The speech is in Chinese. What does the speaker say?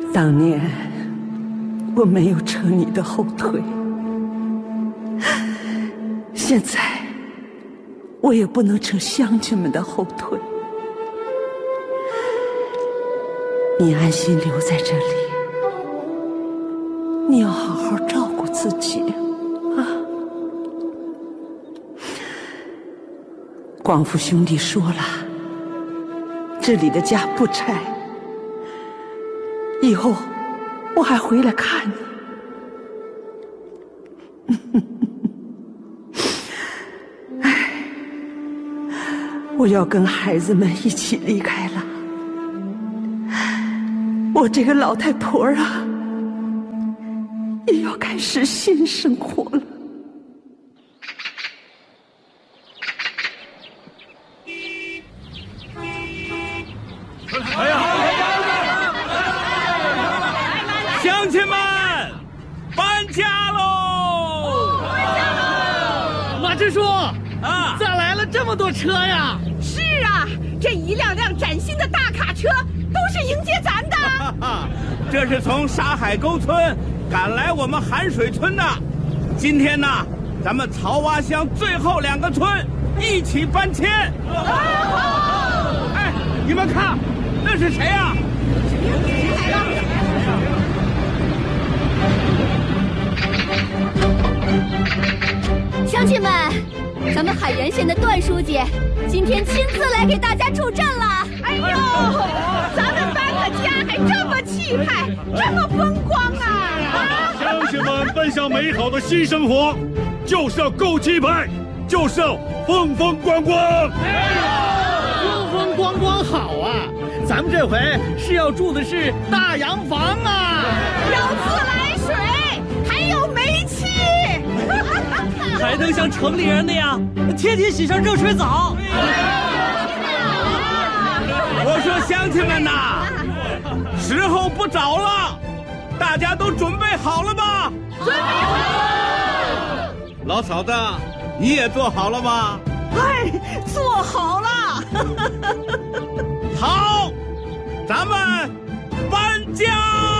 当年我没有扯你的后腿，现在我也不能扯乡亲们的后腿。你安心留在这里，你要好好照顾自己啊。光复兄弟说了，这里的家不拆，以后我还回来看你。哎，我要跟孩子们一起离开了。我这个老太婆啊，也要开始新生活了。 哎呀！乡亲们，搬家喽！ 马支书啊， 咋来了这么多车呀？ 是啊，这一辆辆崭新的大卡车都是迎接咱的。 这是从沙海沟村赶来我们寒水村的。今天呢，咱们曹洼乡最后2个村一起搬迁。哎，你们看，那是谁呀？ 谁来了？乡亲们，咱们海原县的段书记今天亲自来给大家助阵了。 哎呦，咱们搬个家还这么气派，这么风光啊！ 乡亲们奔向美好的新生活，就是要够气派，就是要风风光光。 风风光光好啊！咱们这回是要住的是大洋房啊， 有自来水，还有煤气， 还能像城里人那样天天洗上热水澡。 我说乡亲们呐，时候不早了，大家都准备好了吗？ 准备好了。 老嫂子，你也做好了吗？ 哎，做好了。 好，咱们搬家。